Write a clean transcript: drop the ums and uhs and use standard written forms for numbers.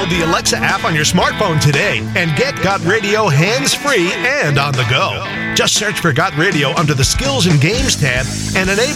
Download the Alexa app on your smartphone today and get Got Radio hands-free and on the go. Just search for Got Radio under the Skills and Games tab and enable